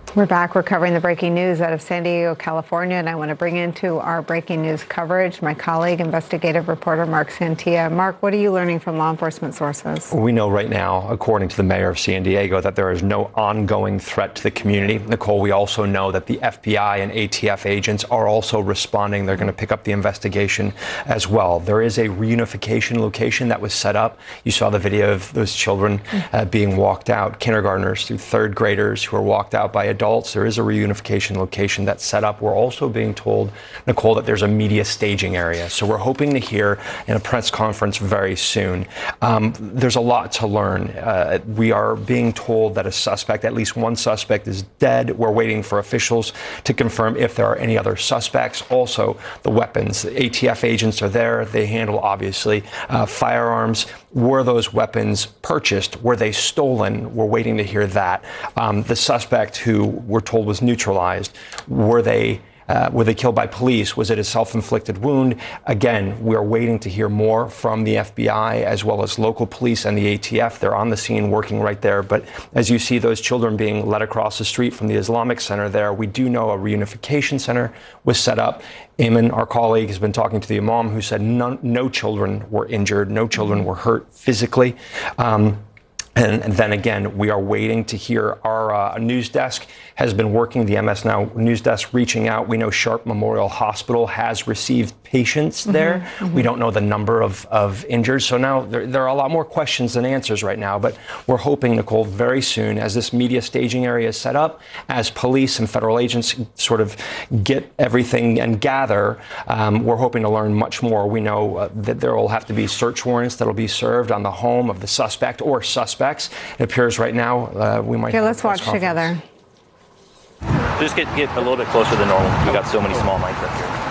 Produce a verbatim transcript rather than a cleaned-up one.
We're back. We're covering the breaking news out of San Diego, California, and I want to bring into our breaking news coverage my colleague, investigative reporter Mark Santia. Mark, what are you learning from law enforcement sources? We know right now, according to the mayor of San Diego, that there is no ongoing threat to the community. Nicole, we also know that the F B I and A T F agents are also responding. They're going to pick up the investigation as well. There is a reunification location that was set up. You saw the video of those children uh, being walked out, kindergartners through third graders who were walked out by adults. There is a reunification location that's set up. We're also being told, Nicole, that there's a media staging area. So we're hoping to hear in a press conference very soon. Um, there's a lot to learn. Uh, we are being told that a suspect, at least one suspect, is dead. We're waiting for officials to confirm if there are any other suspects. Also, the weapons. The A T F agents are there. They handle, obviously, uh, firearms. Were those weapons purchased? Were they stolen? We're waiting to hear that. Um, the suspect, who we're told was neutralized, were they uh, were they killed by police? Was it a self-inflicted wound? Again, we're waiting to hear more from the F B I as well as local police and the A T F. They're on the scene working right there. But as you see those children being led across the street from the Islamic Center there, we do know a reunification center was set up. Eamon, our colleague, has been talking to the imam, who said none, no children were injured, no children were hurt physically. Um, And, and then again, we are waiting to hear. Our uh, news desk has been working, the M S Now news desk reaching out. We know Sharp Memorial Hospital has received patients there. Mm-hmm, mm-hmm. We don't know the number of, of injured. So now there, there are a lot more questions than answers right now. But we're hoping, Nicole, very soon, as this media staging area is set up, as police and federal agents sort of get everything and gather, um, we're hoping to learn much more. We know uh, that there will have to be search warrants that will be served on the home of the suspect or suspect. It appears right now uh, we might. Okay, let's watch together. Just get get a little bit closer than normal. We got so many small mics up here.